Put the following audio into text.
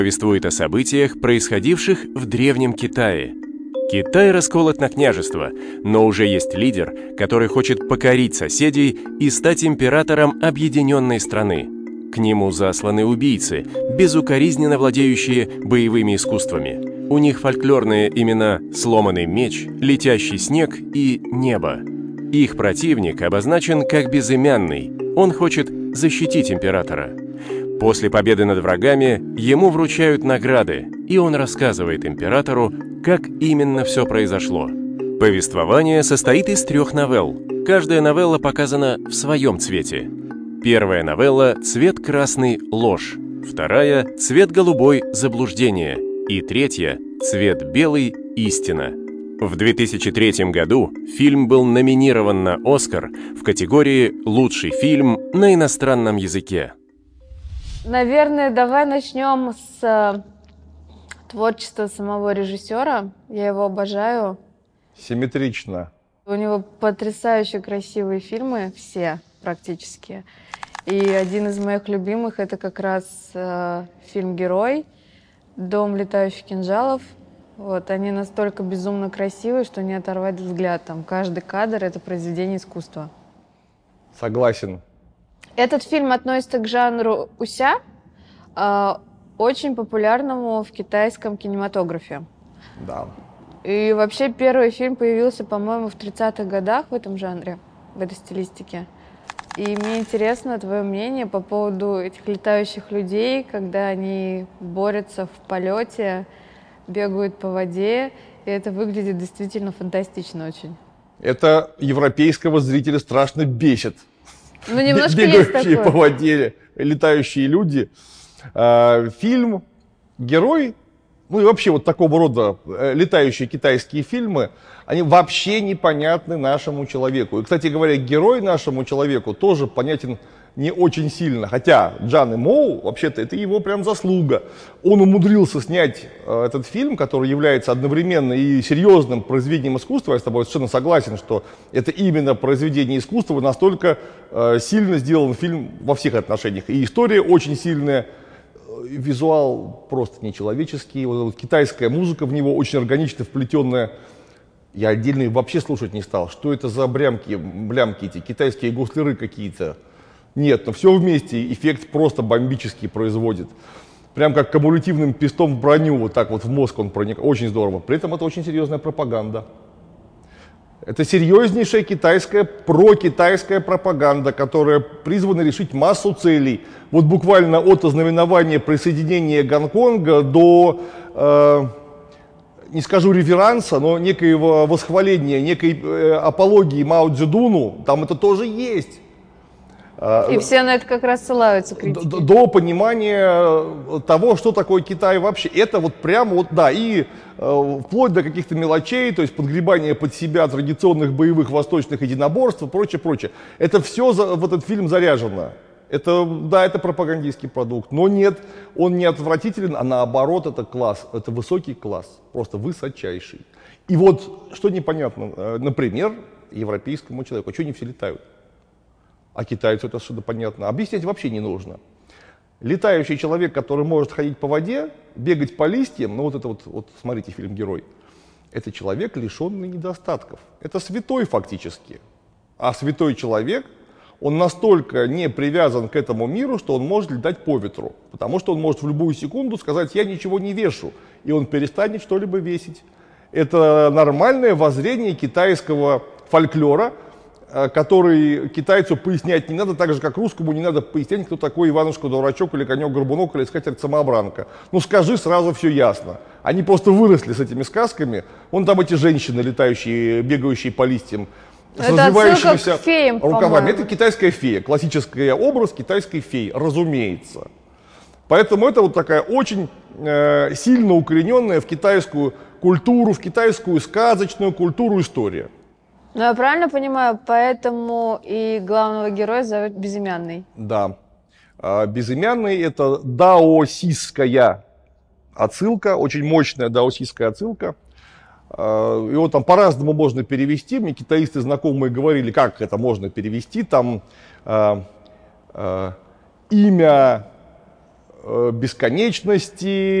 Повествует о событиях, происходивших в Древнем Китае. Китай расколот на княжества, но уже есть лидер, который хочет покорить соседей и стать императором объединенной страны. К нему засланы убийцы, безукоризненно владеющие боевыми искусствами. У них фольклорные имена «Сломанный меч», «Летящий снег» и «Небо». Их противник обозначен как безымянный. Он хочет защитить императора. После победы над врагами ему вручают награды, и он рассказывает императору, как именно все произошло. Повествование состоит из 3 новелл. Каждая новелла показана в своем цвете. Первая новелла «Цвет красный – ложь», вторая «Цвет голубой – заблуждение» и третья «Цвет белый – истина». В 2003 году фильм был номинирован на «Оскар» в категории «Лучший фильм на иностранном языке». Наверное, давай начнем с творчества самого режиссера. Я его обожаю. Симметрично. У него потрясающе красивые фильмы, все практически. И один из моих любимых — это как раз фильм «Герой», «Дом летающих кинжалов». Вот, они настолько безумно красивые, что не оторвать взгляд. Там каждый кадр — это произведение искусства. Согласен. Этот фильм относится к жанру уся, очень популярному в китайском кинематографе. Да. И вообще первый фильм появился, по-моему, в 30-х годах в этом жанре, в этой стилистике. И мне интересно твое мнение по поводу этих летающих людей, когда они борются в полете, бегают по воде, и это выглядит действительно фантастично очень. Это европейского зрителя страшно бесит. Ну, немножко есть Бегающие такое. по воде, летающие люди. Фильм «Герой», ну и вообще вот такого рода летающие китайские фильмы, они вообще непонятны нашему человеку. И, кстати говоря, герой нашему человеку тоже понятен не очень сильно. Хотя Джан Имоу, вообще-то, это его прям заслуга. Он умудрился снять этот фильм, который является одновременно и серьезным произведением искусства. Я с тобой совершенно согласен, что это именно произведение искусства. Настолько сильно сделан фильм во всех отношениях. И история очень сильная, визуал просто нечеловеческий. Вот китайская музыка в него очень органично вплетенная. Я отдельно вообще слушать не стал. Что это за блямки эти, китайские гусляры какие-то. Нет, но все вместе эффект просто бомбический производит. Прям как кумулятивным пистом в броню, вот так вот в мозг он проникает. Очень здорово. При этом это очень серьезная пропаганда. Это серьезнейшая китайская, прокитайская пропаганда, которая призвана решить массу целей. Вот буквально от ознаменования присоединения Гонконга до, не скажу реверанса, но некоего восхваления, некой апологии Мао Цзэдуну, там это тоже есть. И все на это как раз ссылаются, критики. До понимания того, что такое Китай вообще. Это вот прямо вот, да, и вплоть до каких-то мелочей, то есть подгребания под себя традиционных боевых восточных единоборств и прочее, прочее. Это все в этот фильм заряжено. Это, да, это пропагандистский продукт, но нет, он не отвратителен, а наоборот, это класс, это высокий класс, просто высочайший. И вот, что непонятно, например, европейскому человеку, а что они все летают? А китайцу это что-то понятно. Объяснять вообще не нужно. Летающий человек, который может ходить по воде, бегать по листьям, ну вот это вот смотрите фильм «Герой», это человек, лишенный недостатков. Это святой фактически. А святой человек, он настолько не привязан к этому миру, что он может летать по ветру. Потому что он может в любую секунду сказать: я ничего не вешу, и он перестанет что-либо весить. Это нормальное воззрение китайского фольклора, который китайцу пояснять не надо, так же, как русскому не надо пояснять, кто такой Иванушка-дурачок или конек-горбунок или скатерть-самобранка. Ну скажи, сразу все ясно. Они просто выросли с этими сказками. Вон там эти женщины, летающие, бегающие по листьям, с Это развивающимися к феям, рукавами. по-моему. Это китайская фея, классический образ китайской феи, разумеется. Поэтому это вот такая очень сильно укорененная в китайскую культуру, в китайскую сказочную культуру история. Ну, я правильно понимаю, поэтому и главного героя зовут Безымянный? Да. Безымянный — это даосистская отсылка, очень мощная даосистская отсылка. Его там по-разному можно перевести. Мне китаисты знакомые говорили, как это можно перевести. Там имя бесконечности,